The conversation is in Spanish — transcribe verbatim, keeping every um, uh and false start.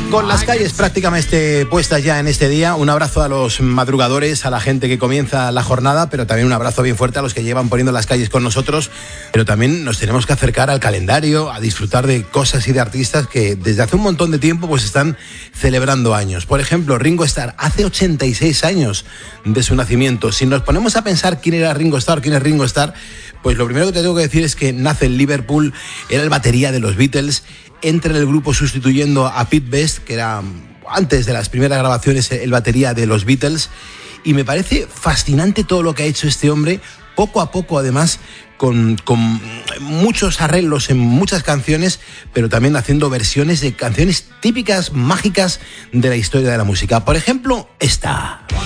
Con las calles prácticamente puestas ya en este día, un abrazo a los madrugadores, a la gente que comienza la jornada, pero también un abrazo bien fuerte a los que llevan poniendo las calles con nosotros, pero también nos tenemos que acercar al calendario, a disfrutar de cosas y de artistas que desde hace un montón de tiempo pues están celebrando años. Por ejemplo, Ringo Starr, hace ochenta y seis años de su nacimiento. Si nos ponemos a pensar quién era Ringo Starr, quién es Ringo Starr, pues lo primero que te tengo que decir es que nace en Liverpool, era el batería de los Beatles, entra en el grupo sustituyendo a Pete Best, que era antes de las primeras grabaciones el batería de los Beatles, y me parece fascinante todo lo que ha hecho este hombre, poco a poco además, con, con muchos arreglos en muchas canciones, pero también haciendo versiones de canciones típicas, mágicas de la historia de la música. Por ejemplo, esta.